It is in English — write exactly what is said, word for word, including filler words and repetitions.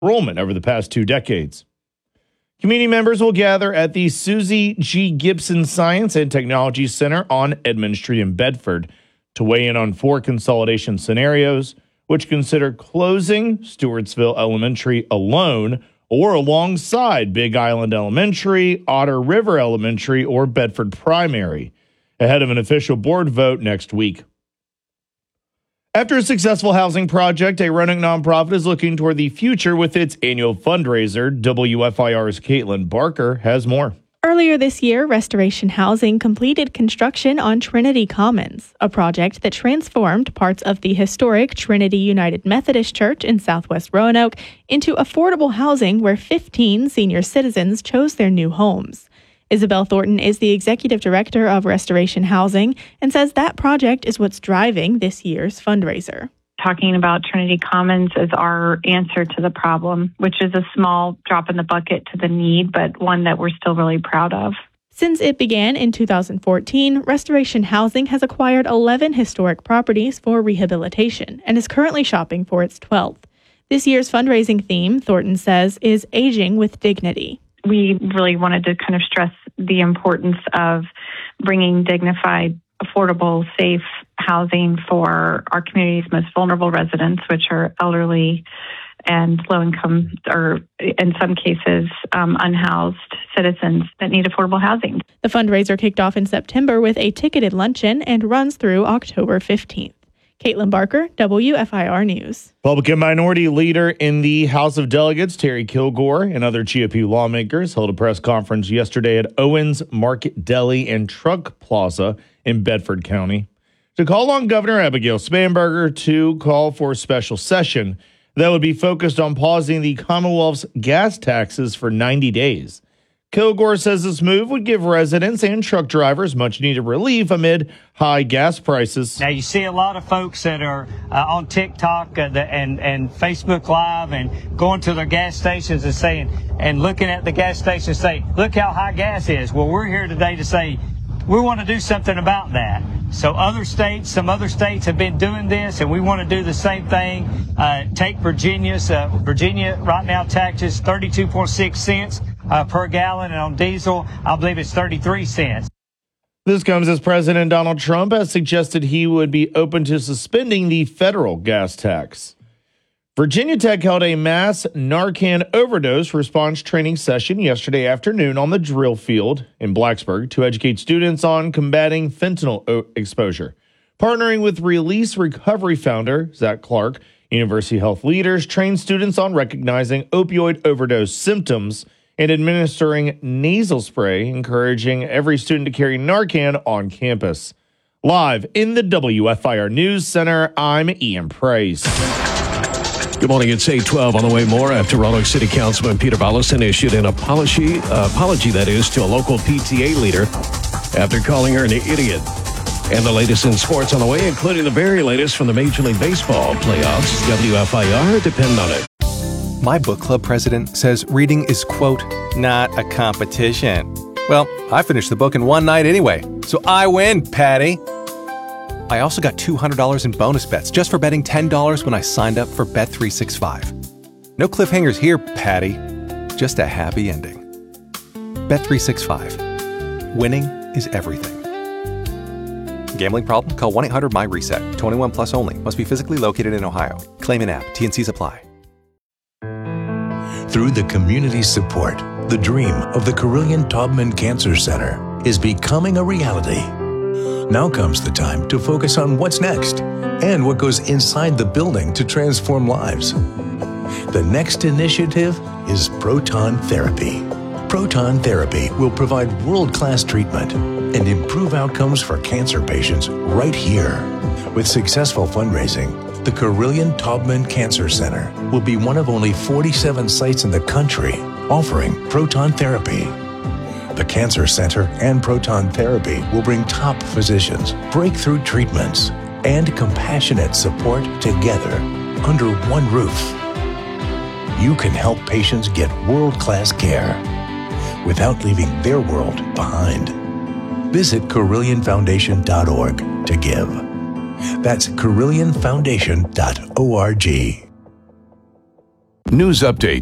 enrollment over the past two decades. Community members will gather at the Susie G. Gibson Science and Technology Center on Edmund Street in Bedford to weigh in on four consolidation scenarios, which consider closing Stewartsville Elementary alone or alongside Big Island Elementary, Otter River Elementary, or Bedford Primary, ahead of an official board vote next week. After a successful housing project, a Roanoke nonprofit is looking toward the future with its annual fundraiser. W F I R's Caitlin Barker has more. Earlier this year, Restoration Housing completed construction on Trinity Commons, a project that transformed parts of the historic Trinity United Methodist Church in southwest Roanoke into affordable housing where fifteen senior citizens chose their new homes. Isabel Thornton is the executive director of Restoration Housing and says that project is what's driving this year's fundraiser. Talking about Trinity Commons as our answer to the problem, which is a small drop in the bucket to the need, but one that we're still really proud of. Since it began in two thousand fourteen, Restoration Housing has acquired eleven historic properties for rehabilitation and is currently shopping for its twelfth. This year's fundraising theme, Thornton says, is Aging with Dignity. We really wanted to kind of stress the importance of bringing dignified, affordable, safe housing for our community's most vulnerable residents, which are elderly and low-income, or in some cases, um, unhoused citizens that need affordable housing. The fundraiser kicked off in September with a ticketed luncheon and runs through October fifteenth. Caitlin Barker, W F I R News. Republican Minority Leader in the House of Delegates, Terry Kilgore, and other G O P lawmakers held a press conference yesterday at Owens Market Deli and Truck Plaza in Bedford County to call on Governor Abigail Spanberger to call for a special session that would be focused on pausing the Commonwealth's gas taxes for ninety days. Kilgore says this move would give residents and truck drivers much-needed relief amid high gas prices. Now, you see a lot of folks that are uh, on TikTok uh, the, and, and Facebook Live and going to their gas stations and saying, and looking at the gas stations saying, look how high gas is. Well, we're here today to say we want to do something about that. So other states, some other states have been doing this, and we want to do the same thing. Uh, take Virginia's, uh, Virginia right now taxes thirty-two point six cents. Uh, per gallon, and on diesel, I believe it's thirty-three cents. This comes as President Donald Trump has suggested he would be open to suspending the federal gas tax. Virginia Tech held a mass Narcan overdose response training session yesterday afternoon on the drill field in Blacksburg to educate students on combating fentanyl o- exposure. Partnering with Release Recovery founder Zach Clark, University Health leaders trained students on recognizing opioid overdose symptoms and administering nasal spray, encouraging every student to carry Narcan on campus. Live in the W F I R News Center, I'm Ian Price. Good morning. It's eight twelve on the way. More after Roanoke City Councilman Peter Ballison issued an apology, uh, apology that is, to a local P T A leader after calling her an idiot. And the latest in sports on the way, including the very latest from the Major League Baseball playoffs. W F I R, depend on it. My book club president says reading is, quote, not a competition. Well, I finished the book in one night anyway, so I win, Patty. I also got two hundred dollars in bonus bets just for betting ten dollars when I signed up for Bet three sixty-five. No cliffhangers here, Patty. Just a happy ending. Bet three sixty-five. Winning is everything. Gambling problem? Call one eight hundred M Y reset. twenty-one plus only. Must be physically located in Ohio. Claim in app. T N Cs apply. Through the community's support, the dream of the Carilion Taubman Cancer Center is becoming a reality. Now comes the time to focus on what's next and what goes inside the building to transform lives. The next initiative is proton therapy. Proton therapy will provide world-class treatment and improve outcomes for cancer patients right here. With successful fundraising, the Carilion Taubman Cancer Center will be one of only forty-seven sites in the country offering proton therapy. The Cancer Center and proton therapy will bring top physicians, breakthrough treatments, and compassionate support together under one roof. You can help patients get world-class care without leaving their world behind. Visit Carilion Foundation dot org to give. That's Carilion Foundation dot org. News Update